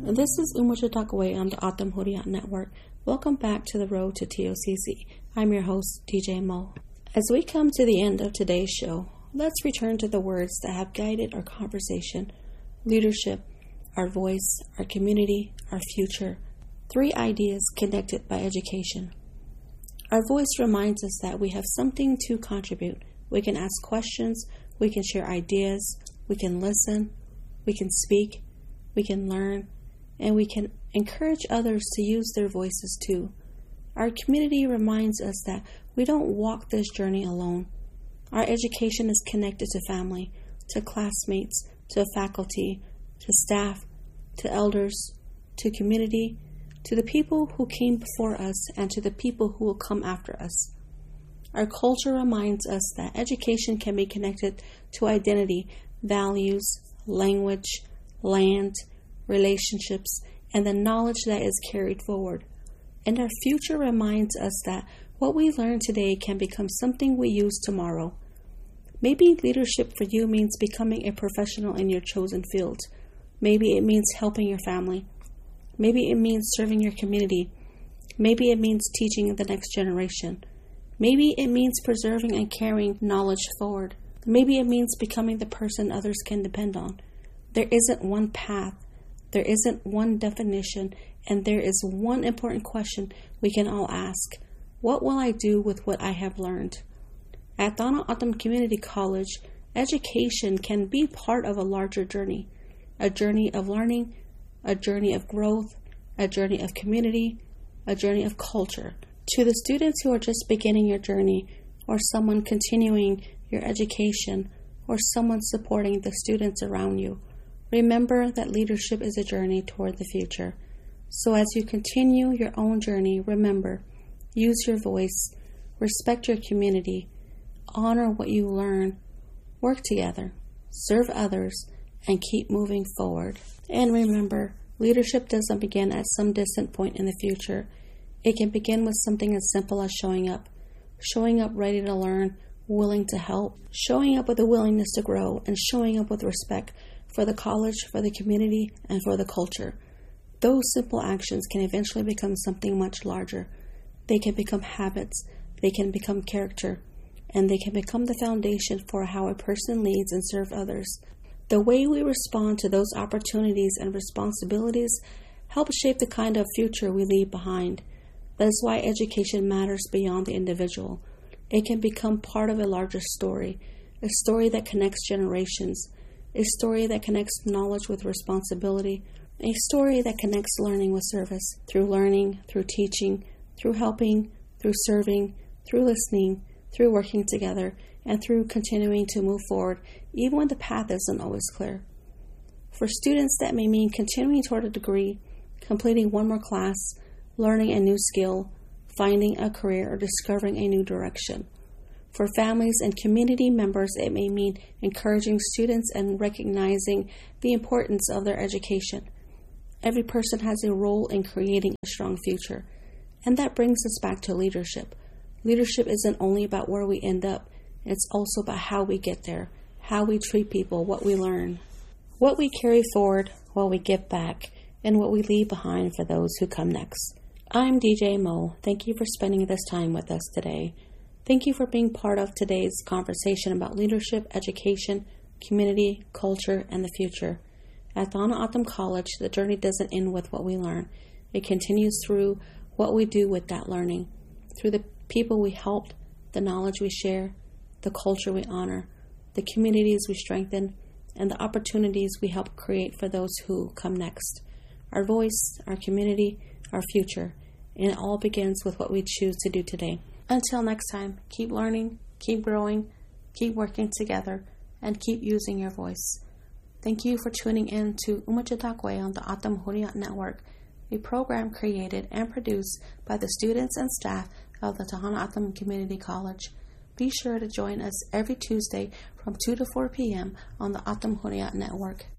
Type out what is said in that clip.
This is Umajatakawe on the Atam Hurriyat Network. Welcome back to the road to TOCC. I'm your host, DJ Mo. As we come to the end of today's show, let's return to the words that have guided our conversation: leadership, our voice, our community, our future. 3 ideas connected by education. Our voice reminds us that we have something to contribute. We can ask questions, we can share ideas, we can listen, we can speak, we can learn, and we can encourage others to use their voices too. Our community reminds us that we don't walk this journey alone. Our education is connected to family, to classmates, to faculty, to staff, to elders, to community, to the people who came before us, and to the people who will come after us. Our culture reminds us that education can be connected to identity, values, language, land, relationships, and the knowledge that is carried forward. And our future reminds us that what we learn today can become something we use tomorrow. Maybe leadership for you means becoming a professional in your chosen field. Maybe it means helping your family. Maybe it means serving your community. Maybe it means teaching the next generation. Maybe it means preserving and carrying knowledge forward. Maybe it means becoming the person others can depend on. There isn't one path. There isn't one definition, and there is one important question we can all ask. What will I do with what I have learned? At Dana Atam Community College, education can be part of a larger journey. A journey of learning, a journey of growth, a journey of community, a journey of culture. To the students who are just beginning your journey, or someone continuing your education, or someone supporting the students around you, remember that leadership is a journey toward the future. So as you continue your own journey, remember, use your voice, respect your community, honor what you learn, work together, serve others, and keep moving forward. And remember, leadership doesn't begin at some distant point in the future. It can begin with something as simple as showing up ready to learn, willing to help, showing up with a willingness to grow, and showing up with respect for the college, for the community, and for the culture. Those simple actions can eventually become something much larger. They can become habits, they can become character, and they can become the foundation for how a person leads and serves others. The way we respond to those opportunities and responsibilities helps shape the kind of future we leave behind. That is why education matters beyond the individual. It can become part of a larger story, a story that connects generations, a story that connects knowledge with responsibility, a story that connects learning with service. Through learning, through teaching, through helping, through serving, through listening, through working together, and through continuing to move forward, even when the path isn't always clear. For students, that may mean continuing toward a degree, completing one more class, learning a new skill, finding a career, or discovering a new direction. For families and community members, it may mean encouraging students and recognizing the importance of their education. Every person has a role in creating a strong future. And that brings us back to leadership. Leadership isn't only about where we end up. It's also about how we get there, how we treat people, what we learn, what we carry forward, what we give back, and what we leave behind for those who come next. I'm DJ Mo. Thank you for spending this time with us today. Thank you for being part of today's conversation about leadership, education, community, culture, and the future. At Dana Atam College, the journey doesn't end with what we learn. It continues through what we do with that learning, through the people we helped, the knowledge we share, the culture we honor, the communities we strengthen, and the opportunities we help create for those who come next. Our voice, our community, our future, and it all begins with what we choose to do today. Until next time, keep learning, keep growing, keep working together, and keep using your voice. Thank you for tuning in to Umajataqwe on the Atam Hurriyat Network, a program created and produced by the students and staff of the Tahana Atam Community College. Be sure to join us every Tuesday from 2 to 4 p.m. on the Atam Hurriyat Network.